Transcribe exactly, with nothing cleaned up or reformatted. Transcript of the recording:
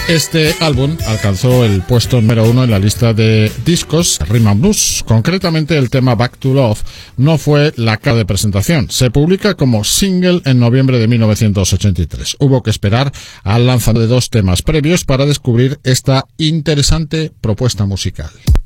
Este álbum alcanzó el puesto número uno en la lista de discos Rhythm and Blues. Concretamente, el tema Back to Love no fue la cara de presentación. Se publica como single en noviembre de mil novecientos ochenta y tres. Hubo que esperar al lanzamiento de dos temas previos para descubrir esta interesante propuesta musical.